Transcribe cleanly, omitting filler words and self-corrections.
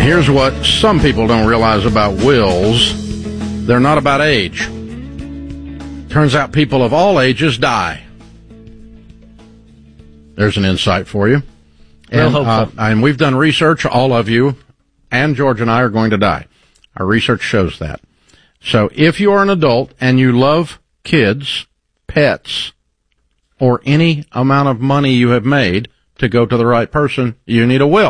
Here's what some people don't realize about wills. They're not about age. Turns out people of all ages die. There's an insight for you. And we've done research. All of you and George and I are going to die. Our research shows that. So if you are an adult and you love kids, pets, or any amount of money you have made to go to the right person, you need a will.